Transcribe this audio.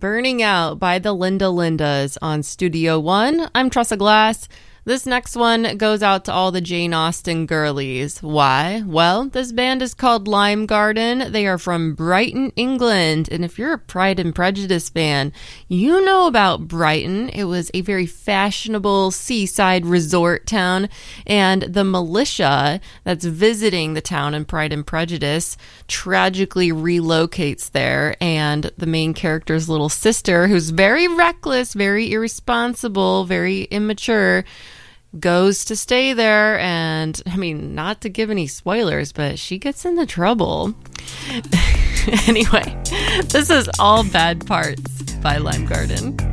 Burning Out by the Linda Lindas on Studio One. I'm Tressa Glass. This next one goes out to all the Jane Austen girlies. Why? Well, this band is called Lime Garden. They are from Brighton, England. And if you're a Pride and Prejudice fan, you know about Brighton. It was a very fashionable seaside resort town. And the militia that's visiting the town in Pride and Prejudice tragically relocates there. And the main character's little sister, who's very reckless, very irresponsible, very immature, goes to stay there, and I mean, not to give any spoilers, but she gets into trouble. Anyway, this is All Bad Parts by Lime Garden.